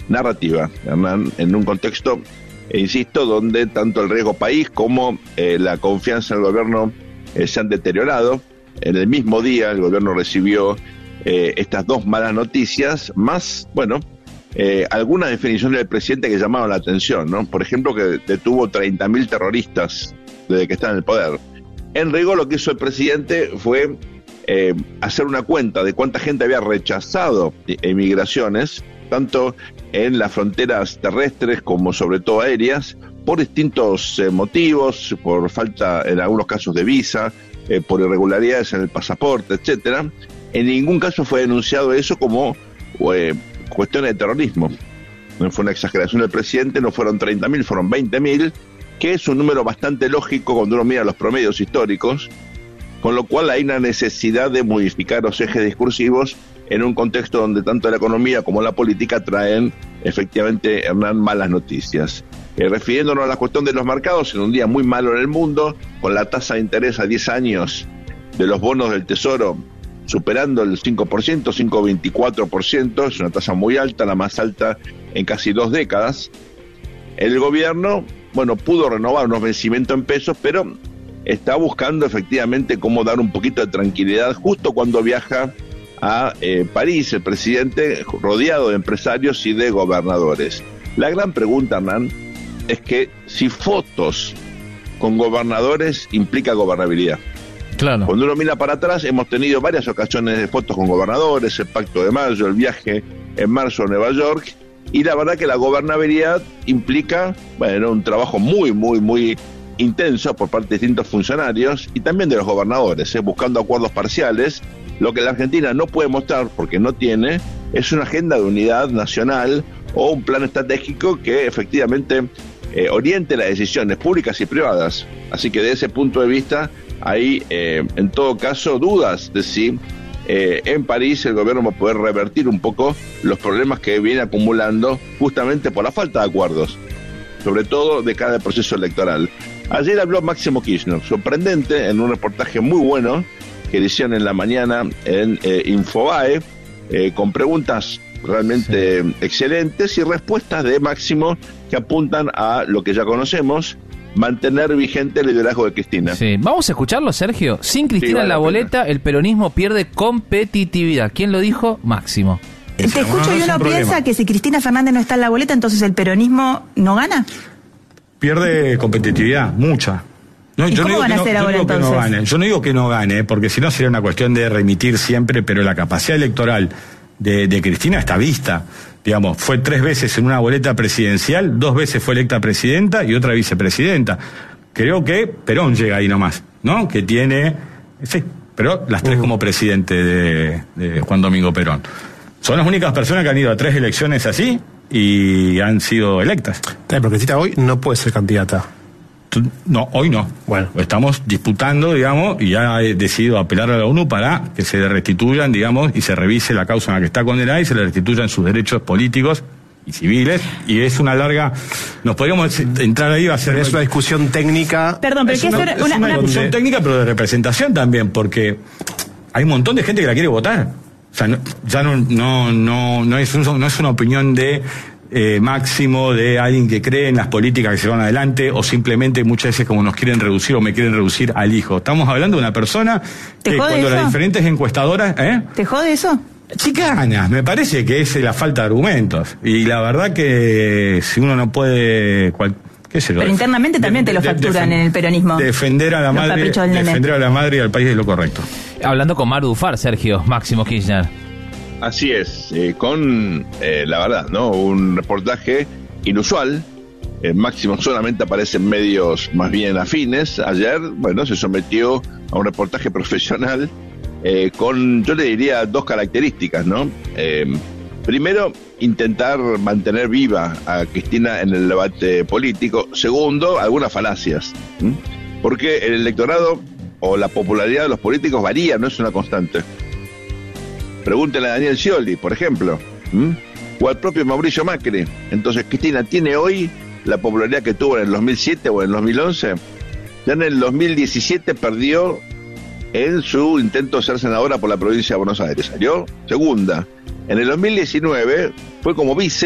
narrativa, Hernán, en un contexto, insisto, donde tanto el riesgo país como la confianza en el gobierno se han deteriorado. En el mismo día el gobierno recibió estas dos malas noticias, más, bueno, algunas definiciones del presidente que llamaron la atención, ¿no? Por ejemplo, que detuvo 30.000 terroristas desde que está en el poder. En rigor, lo que hizo el presidente fue hacer una cuenta de cuánta gente había rechazado emigraciones, tanto en las fronteras terrestres como sobre todo aéreas, por distintos motivos, por falta en algunos casos de visa, por irregularidades en el pasaporte, etcétera. En ningún caso fue denunciado eso como cuestiones de terrorismo. No fue una exageración del presidente, no fueron 30.000, fueron 20.000, que es un número bastante lógico cuando uno mira los promedios históricos, con lo cual hay una necesidad de modificar los ejes discursivos en un contexto donde tanto la economía como la política traen efectivamente, Hernán, malas noticias. Refiriéndonos a la cuestión de los mercados, en un día muy malo en el mundo, con la tasa de interés a 10 años de los bonos del Tesoro superando el 5%, 5,24%, es una tasa muy alta, la más alta en casi 2 décadas. El gobierno, bueno, pudo renovar unos vencimientos en pesos, pero está buscando efectivamente cómo dar un poquito de tranquilidad justo cuando viaja a París, el presidente rodeado de empresarios y de gobernadores. La gran pregunta, Hernán, es que si fotos con gobernadores implica gobernabilidad. Claro. Cuando uno mira para atrás, hemos tenido varias ocasiones de fotos con gobernadores, el Pacto de Mayo, el viaje en marzo a Nueva York, y la verdad que la gobernabilidad implica, bueno, un trabajo muy, muy, muy intenso por parte de distintos funcionarios y también de los gobernadores, buscando acuerdos parciales. Lo que la Argentina no puede mostrar, porque no tiene, es una agenda de unidad nacional o un plan estratégico que efectivamente oriente las decisiones públicas y privadas. Así que de ese punto de vista hay, en todo caso, dudas de si en París el gobierno va a poder revertir un poco los problemas que viene acumulando justamente por la falta de acuerdos, sobre todo de cada proceso electoral. Ayer habló Máximo Kirchner, sorprendente, en un reportaje muy bueno que le hicieron en la mañana en Infobae, con preguntas realmente excelentes y respuestas de Máximo que apuntan a lo que ya conocemos: mantener vigente el liderazgo de Cristina. Sí, vamos a escucharlo, Sergio. Sin Cristina en la boleta, el peronismo pierde competitividad. ¿Quién lo dijo? Máximo. Te escucho y uno piensa que si Cristina Fernández no está en la boleta, entonces el peronismo no gana. Pierde competitividad, mucha. No, ¿Y yo cómo no van a hacer ahora entonces? Yo no digo que no gane, porque si no sería una cuestión de remitir siempre, pero la capacidad electoral de Cristina está vista. Digamos, fue 3 veces en una boleta presidencial, 2 veces fue electa presidenta y otra vicepresidenta. Creo que Perón llega ahí nomás, ¿no? Que tiene, sí, pero las 3 como presidente de Juan Domingo Perón. Son las únicas personas que han ido a 3 elecciones así y han sido electas. Pero Cristina hoy no puede ser candidata. No, hoy no. Bueno, estamos disputando, digamos, y ya he decidido apelar a la ONU para que se le restituyan, digamos, y se revise la causa en la que está condenada y se le restituyan sus derechos políticos y civiles. Y es una larga... Nos podríamos entrar ahí, va a ser... Es una discusión técnica... Perdón, pero es una discusión técnica, pero de representación también, porque hay un montón de gente que la quiere votar. O sea, no es una opinión de... Máximo, de alguien que cree en las políticas que se van adelante, o simplemente muchas veces como nos quieren reducir o me quieren reducir al hijo. Estamos hablando de una persona que cuando las diferentes encuestadoras... ¿Te jode eso? Chicanas, me parece que es la falta de argumentos. Y la verdad que si uno no puede... ¿Qué sé yo? Pero internamente también te lo facturan en el peronismo. Defender a la madre y al país es lo correcto. Hablando con Maru Dufar, Sergio, Máximo Kirchner. Así es, con la verdad, ¿no? Un reportaje inusual. Máximo solamente aparece en medios más bien afines. Ayer, bueno, se sometió a un reportaje profesional con, yo le diría, 2 características, ¿no? Primero, intentar mantener viva a Cristina en el debate político. Segundo, algunas falacias, porque el electorado o la popularidad de los políticos varía, no es una constante. Pregúntenle a Daniel Scioli, por ejemplo, o al propio Mauricio Macri. Entonces, Cristina tiene hoy la popularidad que tuvo en el 2007 o en el 2011. Ya en el 2017 perdió en su intento de ser senadora por la provincia de Buenos Aires. Salió segunda. En el 2019 fue como vice